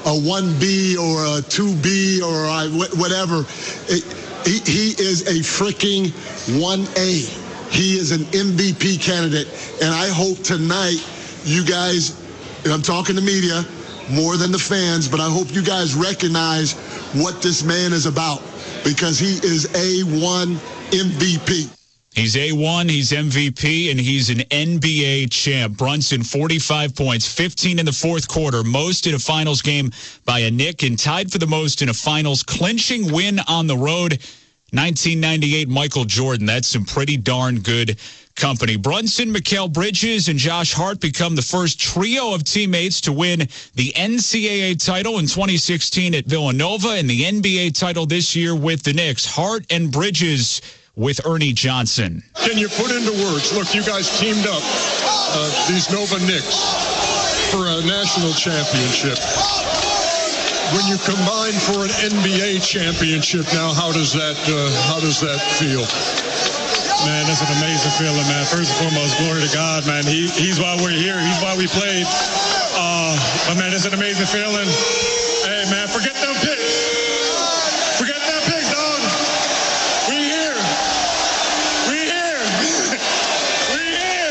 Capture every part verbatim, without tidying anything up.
a one B or a two B or a whatever. It, he, he is a freaking one A. He is an M V P candidate. And I hope tonight you guys, and I'm talking to media more than the fans, but I hope you guys recognize what this man is about, because he is A one M V P. He's A one, he's M V P, and he's an N B A champ. Brunson, forty-five points, fifteen in the fourth quarter, most in a finals game by a Knick, and tied for the most in a finals clinching win on the road. nineteen ninety-eight Michael Jordan. That's some pretty darn good company. Brunson, Mikal Bridges, and Josh Hart become the first trio of teammates to win the N C double A title in twenty sixteen at Villanova and the N B A title this year with the Knicks. Hart and Bridges with Ernie Johnson. Can you put into words, look, you guys teamed up, uh, these Nova Knicks, for a national championship. When you combine for an N B A championship now, how does that uh, how does that feel? Man, that's an amazing feeling, man. First and foremost, glory to God, man. He, he's why we're here. He's why we played. Uh, but, man, it's an amazing feeling. Hey, man, forget them picks. Forget them picks, dog. We here. We here. We here.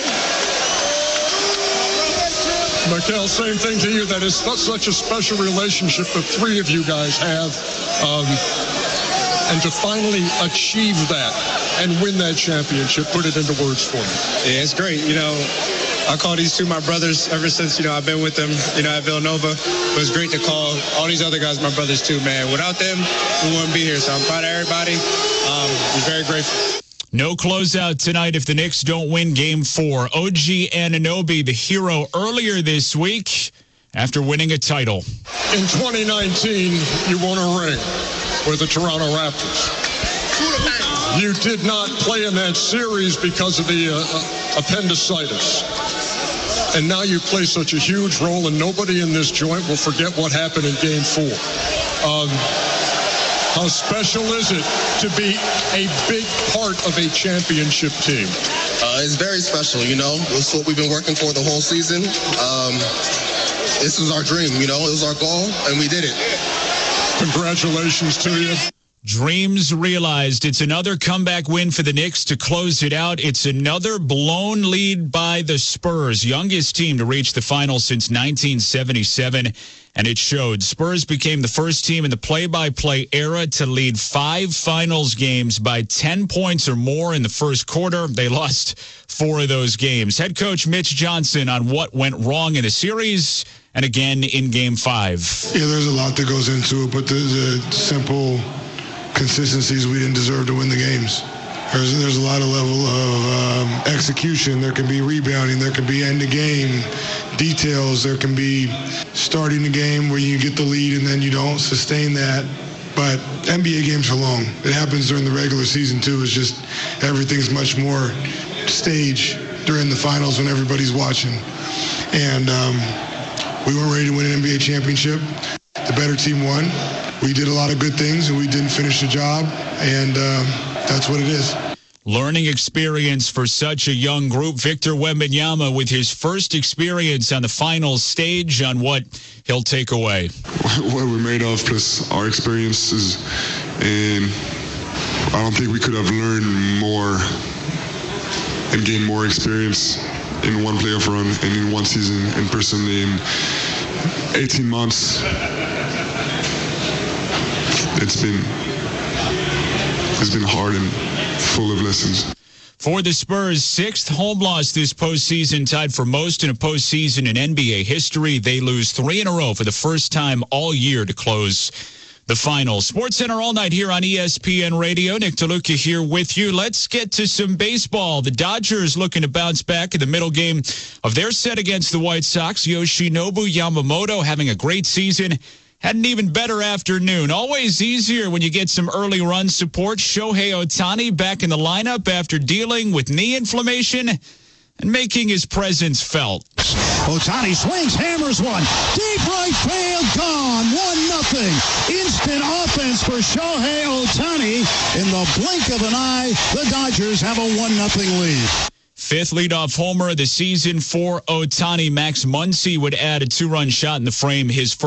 Mikal, same thing to you. That is such a special relationship the three of you guys have. Um, and to finally achieve that and win that championship, put it into words for me. Yeah, it's great. You know, I call these two my brothers ever since, you know, I've been with them, you know, at Villanova. It was great to call all these other guys my brothers too, man. Without them, we wouldn't be here. So I'm proud of everybody. Um, I'm very grateful. No closeout tonight if the Knicks don't win Game four. O G Anunoby, the hero earlier this week after winning a title. In twenty nineteen, you won a ring with the Toronto Raptors. You did not play in that series because of the uh, appendicitis. And now you play such a huge role, and nobody in this joint will forget what happened in Game four. Um, how special is it to be a big part of a championship team? Uh, it's very special, you know. It's what we've been working for the whole season. Um, this was our dream, you know. It was our goal, and we did it. Congratulations to you. Dreams realized. It's another comeback win for the Knicks to close it out. It's another blown lead by the Spurs, youngest team to reach the finals since nineteen seventy-seven, and it showed. Spurs became the first team in the play-by-play era to lead five finals games by ten points or more in the first quarter. They lost four of those games. Head coach Mitch Johnson on what went wrong in the series and again in Game five. Yeah, there's a lot that goes into it, but the, the simple consistencies, we didn't deserve to win the games. There's, there's a lot of level of um, execution. There can be rebounding. There can be end-of-game details. There can be starting the game where you get the lead and then you don't sustain that. But N B A games are long. It happens during the regular season, too. It's just everything's much more staged during the finals when everybody's watching. And um, we weren't ready to win an N B A championship. The better team won. We did a lot of good things, and we didn't finish the job, and uh, that's what it is. Learning experience for such a young group. Victor Wembanyama with his first experience on the finals stage on what he'll take away. What we're made of, plus our experiences, and I don't think we could have learned more and gained more experience in one playoff run and in one season, and personally in eighteen months. It's been it's been hard and full of lessons. For the Spurs, sixth home loss this postseason, tied for most in a postseason in N B A history. They lose three in a row for the first time all year to close the finals. SportsCenter all night here on E S P N Radio. Nick DeLuca here with you. Let's get to some baseball. The Dodgers looking to bounce back in the middle game of their set against the White Sox. Yoshinobu Yamamoto having a great season. Had an even better afternoon. Always easier when you get some early run support. Shohei Ohtani back in the lineup after dealing with knee inflammation and making his presence felt. Ohtani swings, hammers one. Deep right field, gone. One nothing. Instant offense for Shohei Ohtani. In the blink of an eye, the Dodgers have a one nothing lead. Fifth leadoff homer of the season for Ohtani. Max Muncy would add a two-run shot in the frame. His first